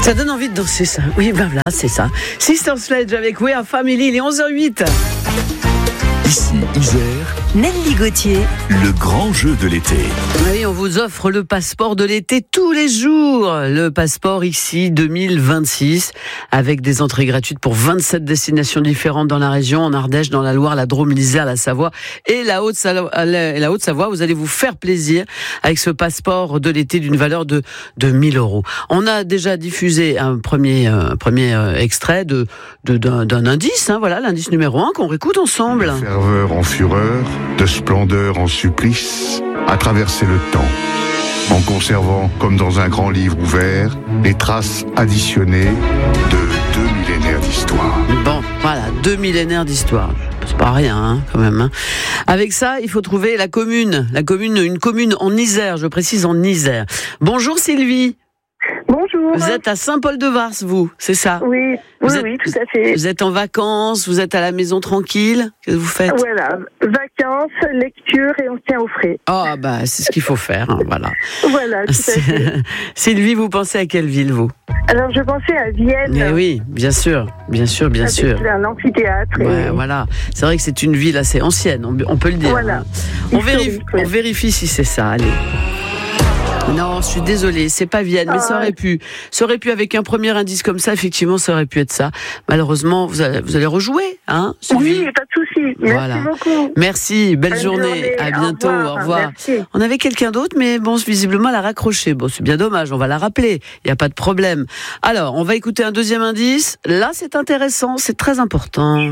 Ça donne envie de danser, ça. Oui, ben voilà, c'est ça. Sister Sledge avec We Are Family, il est 11h08. Ici, Isère, Nelly Gauthier, le grand jeu de l'été. Oui, on vous offre le passeport de l'été tous les jours. Le passeport ici 2026 avec des entrées gratuites pour 27 destinations différentes dans la région, en Ardèche, dans la Loire, la Drôme, l'Isère, la Savoie et la Haute-Savoie. Vous allez vous faire plaisir avec ce passeport de l'été d'une valeur de 1 000 €. On a déjà diffusé un premier extrait d'un indice, voilà, l'indice numéro 1 qu'on réécoute ensemble. Ferveur en fureur, de splendeur en supplice, à traverser le temps, en conservant, comme dans un grand livre ouvert, les traces additionnées de 2 millénaires d'histoire. Bon, voilà, 2 millénaires d'histoire. C'est pas rien, quand même. Avec ça, il faut trouver une commune en Isère, je précise en Isère. Bonjour Sylvie. Bonjour. Vous êtes à Saint-Paul-de-Vars, vous, c'est ça? Oui, tout à fait. Vous êtes en vacances, vous êtes à la maison tranquille, qu'est-ce que vous faites? Voilà, vacances, lecture et on se tient au frais. Ah, bah, c'est ce qu'il faut faire, voilà. Voilà, tout à fait. Sylvie, vous pensez à quelle ville, vous? Alors, je pensais à Vienne. Mais oui, bien sûr. C'est un amphithéâtre. Ouais, voilà. C'est vrai que c'est une ville assez ancienne, on peut le dire. Voilà. On vérifie si c'est ça, allez. Non, je suis désolée, c'est pas Vienne, mais ça aurait pu. Ça aurait pu, avec un premier indice comme ça, effectivement, ça aurait pu être ça. Malheureusement, vous allez rejouer, hein, Sylvie? Oui, pas de souci. Merci beaucoup. Merci, belle journée. À bientôt, au revoir. Merci. On avait quelqu'un d'autre, mais bon, visiblement, elle a raccroché. Bon, c'est bien dommage, on va la rappeler. Il n'y a pas de problème. Alors, on va écouter un deuxième indice. Là, c'est intéressant, c'est très important.